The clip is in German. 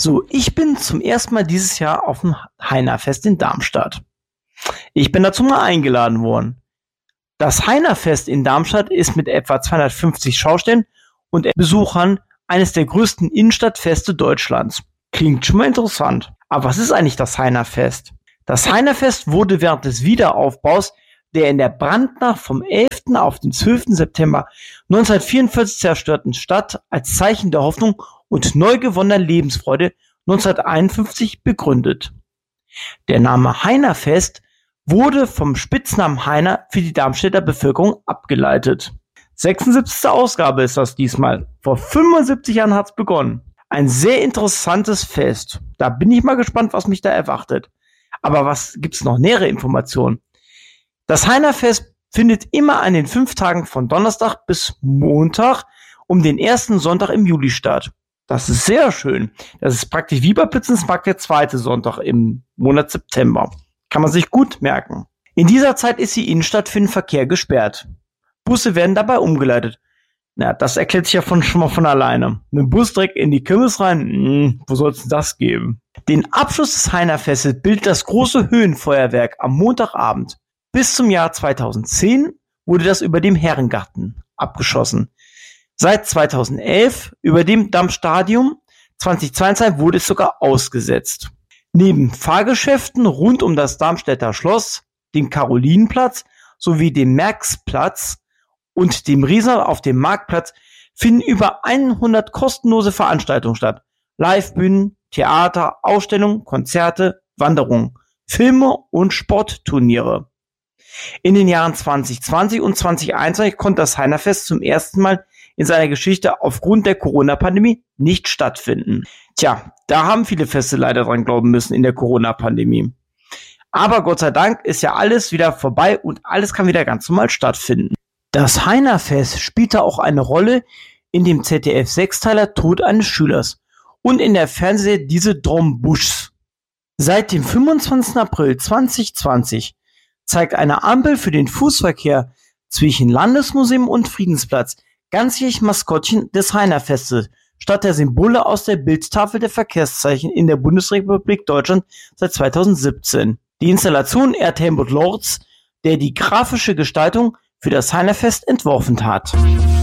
So, ich bin zum ersten Mal dieses Jahr auf dem Heinerfest in Darmstadt. Ich bin dazu mal eingeladen worden. Das Heinerfest in Darmstadt ist mit etwa 250 Schaustellern und Besuchern eines der größten Innenstadtfeste Deutschlands. Klingt schon mal interessant. Aber was ist eigentlich das Heinerfest? Das Heinerfest wurde während des Wiederaufbaus der in der Brandnacht vom 11. auf den 12. September 1944 zerstörten Stadt als Zeichen der Hoffnung und neu gewonnener Lebensfreude 1951 begründet. Der Name Heinerfest wurde vom Spitznamen Heiner für die Darmstädter Bevölkerung abgeleitet. 76. Ausgabe ist das diesmal. Vor 75 Jahren hat's begonnen. Ein sehr interessantes Fest. Da bin ich mal gespannt, was mich da erwartet. Aber was gibt's noch nähere Informationen? Das Heinerfest findet immer an den 5 Tagen von Donnerstag bis Montag um den ersten Sonntag im Juli statt. Das ist sehr schön. Das ist praktisch wie bei Pitzensmarkt der zweite Sonntag im Monat September. Kann man sich gut merken. In dieser Zeit ist die Innenstadt für den Verkehr gesperrt. Busse werden dabei umgeleitet. Na, das erklärt sich ja schon mal von alleine. Mit dem Bus direkt in die Kirmes rein? Wo soll es das geben? Den Abschluss des Heinerfestes bildet das große Höhenfeuerwerk am Montagabend. Bis zum Jahr 2010 wurde das über dem Herrengarten abgeschossen. Seit 2011 über dem Dammstadion 2022 wurde es sogar ausgesetzt. Neben Fahrgeschäften rund um das Darmstädter Schloss, dem Karolinenplatz sowie dem Merxplatz und dem Riesenrad auf dem Marktplatz finden über 100 kostenlose Veranstaltungen statt. Livebühnen, Theater, Ausstellungen, Konzerte, Wanderungen, Filme und Sportturniere. In den Jahren 2020 und 2021 konnte das Heinerfest zum ersten Mal in seiner Geschichte aufgrund der Corona-Pandemie nicht stattfinden. Tja, da haben viele Feste leider dran glauben müssen in der Corona-Pandemie. Aber Gott sei Dank ist ja alles wieder vorbei und alles kann wieder ganz normal stattfinden. Das Heinerfest spielte auch eine Rolle in dem ZDF-Sechsteiler Tod eines Schülers und in der Fernsehserie Diese Drombuschs. Seit dem 25. April 2020 zeigt eine Ampel für den Fußverkehr zwischen Landesmuseum und Friedensplatz ganzjährig Maskottchen des Heinerfestes statt der Symbole aus der Bildtafel der Verkehrszeichen in der Bundesrepublik Deutschland seit 2017. Die Installation ehrt Helmut Lorz, der die grafische Gestaltung für das Heinerfest entworfen hat.